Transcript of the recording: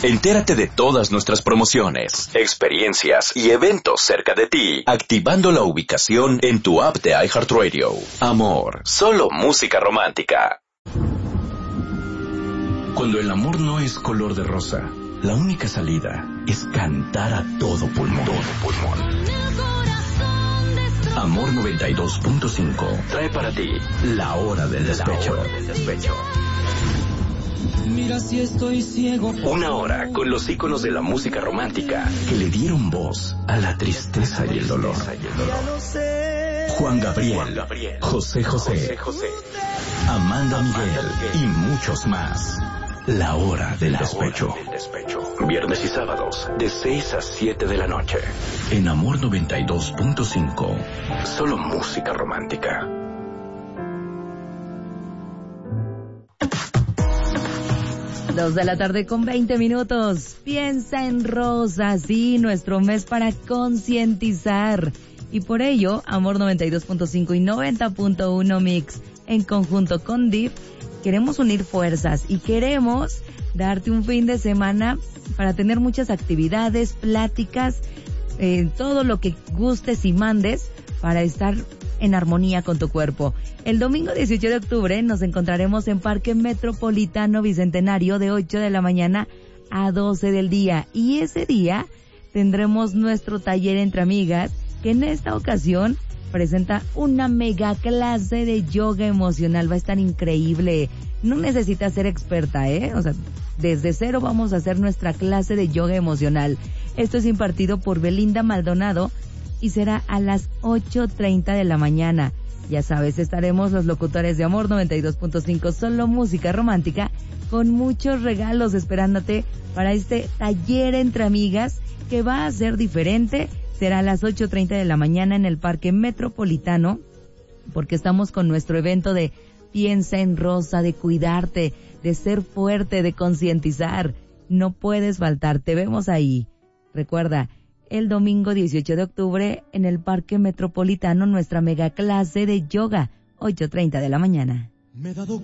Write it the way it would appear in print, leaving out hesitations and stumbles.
Entérate de todas nuestras promociones, experiencias y eventos cerca de ti, activando la ubicación en tu app de iHeartRadio. Amor, solo música romántica. Cuando el amor no es color de rosa, la única salida es cantar a todo pulmón. Amor 92.5 trae para ti La Hora del Despecho. Mira si estoy ciego. Una hora con los íconos de la música romántica que le dieron voz a la tristeza y el dolor. Juan Gabriel, José José, Amanda Miguel y muchos más. La Hora del Despecho. Viernes y sábados de 6 a 7 de la noche. En Amor 92.5. Solo música romántica. Dos de la tarde con 20 minutos. Piensa en Rosa, sí, nuestro mes para concientizar. Y por ello, Amor 92.5 y 90.1 Mix, en conjunto con DIF, queremos unir fuerzas y queremos darte un fin de semana para tener muchas actividades, pláticas, todo lo que gustes y mandes para estar en armonía con tu cuerpo. El domingo 18 de octubre nos encontraremos en Parque Metropolitano Bicentenario de 8 de la mañana a 12 del día. Y ese día tendremos nuestro taller entre amigas, que en esta ocasión presenta una mega clase de yoga emocional. Va a estar increíble. No necesitas ser experta, O sea, desde cero vamos a hacer nuestra clase de yoga emocional. Esto es impartido por Belinda Maldonado y será a las 8:30 de la mañana. Ya sabes, estaremos los locutores de Amor 92.5, solo música romántica, con muchos regalos esperándote para este taller entre amigas que va a ser diferente. Será a las 8:30 de la mañana en el Parque Metropolitano, porque estamos con nuestro evento de Piensa en Rosa, de cuidarte, de ser fuerte, de concientizar. No puedes faltar, te vemos ahí. Recuerda, el domingo 18 de octubre en el Parque Metropolitano, nuestra mega clase de yoga, 8:30 de la mañana. Me he dado